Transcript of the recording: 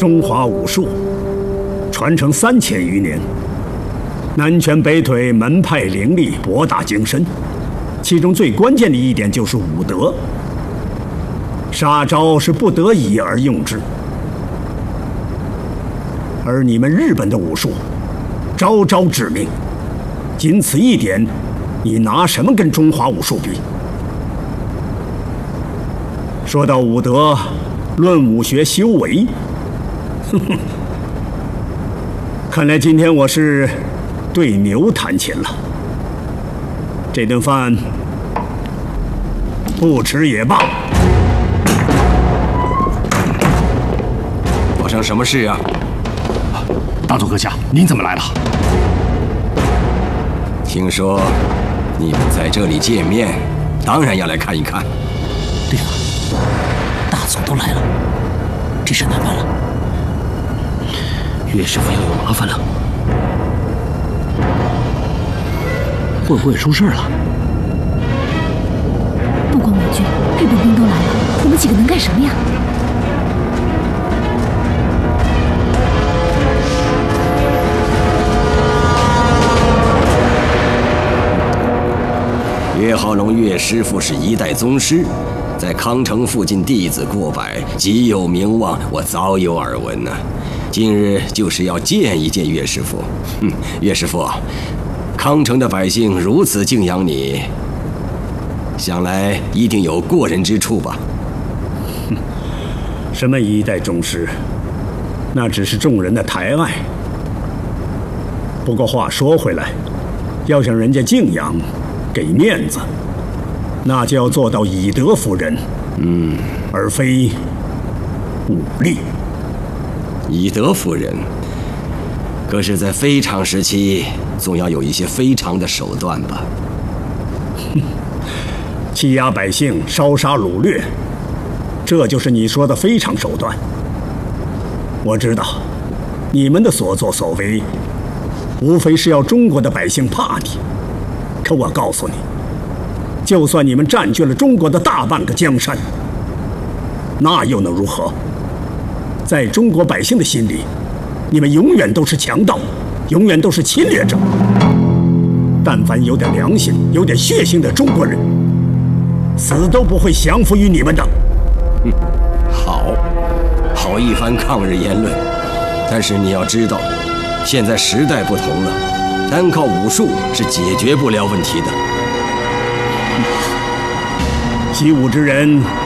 中华武术传承3000余年，南拳北腿，门派凌厉，博大精深。其中最关键的一点就是武德，杀招是不得已而用之。而你们日本的武术，招招致命，仅此一点，你拿什么跟中华武术比？说到武德，论武学修为，看来今天我是对牛弹琴了。这顿饭不吃也罢。 发生什么事啊？ 大佐阁下，您怎么来了？ 听说你们在这里见面，当然要来看一看。 对了，大佐都来了，这事难办了。岳师傅要有麻烦了，会不会出事了？ 不光我军，日本兵都来了，我们几个能干什么呀？ 岳浩龙岳师傅是一代宗师，在康城附近弟子过百，极有名望，我早有耳闻呢。今日就是要见一见岳师傅。岳师傅，康城的百姓如此敬仰你，想来一定有过人之处吧？ 什么一代宗师，那只是众人的抬爱。不过话说回来，要想人家敬仰，给面子，那就要做到以德服人，而非武力。 以德服人，可是，在非常时期，总要有一些非常的手段吧？ 欺压百姓，烧杀掳掠，这就是你说的非常手段。我知道，你们的所作所为，无非是要中国的百姓怕你。可我告诉你，就算你们占据了中国的大半个江山，那又能如何？在中国百姓的心里，你们永远都是强盗，永远都是侵略者。但凡有点良心、有点血性的中国人，死都不会降服于你们的。 好一番抗日言论。但是你要知道，现在时代不同了，单靠武术是解决不了问题的。 习武之人